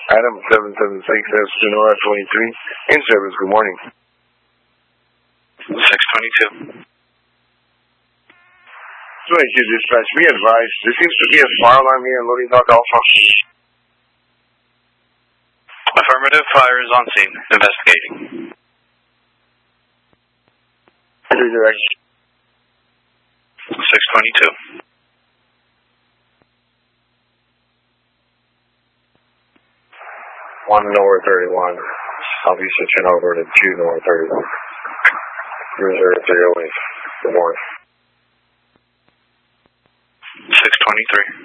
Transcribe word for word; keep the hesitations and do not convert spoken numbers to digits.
Adam seven seven six S Sonora twenty-three. In service, good morning. six twenty-two. twenty-two dispatch, be advised. There seems to be a fire alarm here in Loading Dock Alpha. Affirmative, fire is on scene. Investigating. Redirect. six twenty-two. one North thirty-one. I'll be switching over to two North thirty-one. Cruiser three oh eight. Good morning. six twenty-three.